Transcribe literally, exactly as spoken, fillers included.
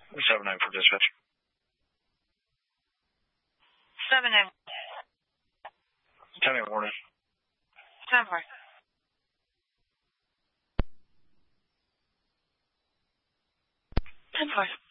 seven nine for dispatch. seven nine. ten eight warning. ten four. ten four.